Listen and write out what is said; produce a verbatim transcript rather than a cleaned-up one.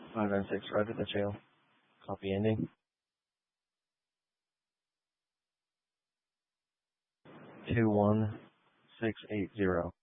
five nine six, right at the trail. Copy ending. two one six eight zero.